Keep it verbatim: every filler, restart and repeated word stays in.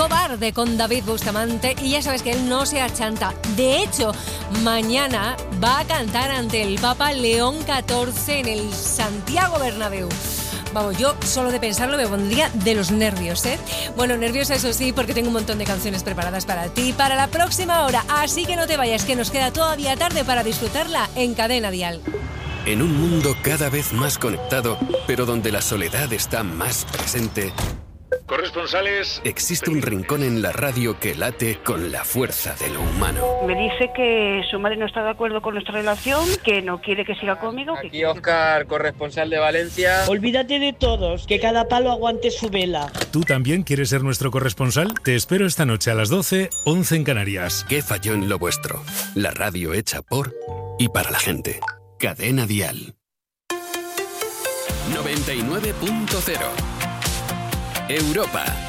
Cobarde con David Bustamante, y ya sabes que él no se achanta. De hecho, mañana va a cantar ante el Papa León catorce en el Santiago Bernabéu. Vamos, yo solo de pensarlo me pondría de los nervios, ¿eh? Bueno, nervios eso sí, porque tengo un montón de canciones preparadas para ti para la próxima hora. Así que no te vayas, que nos queda todavía tarde para disfrutarla en Cadena Dial. En un mundo cada vez más conectado, pero donde la soledad está más presente, corresponsales, existe un rincón en la radio que late con la fuerza de lo humano. Me dice que su madre no está de acuerdo con nuestra relación, que no quiere que siga conmigo. Aquí que Óscar, que... corresponsal de Valencia. Olvídate de todos, que cada palo aguante su vela. ¿Tú también quieres ser nuestro corresponsal? Te espero esta noche a las doce, once en Canarias. ¿Qué falló en lo vuestro? La radio hecha por y para la gente. Cadena Dial. noventa y nueve punto cero. Europa.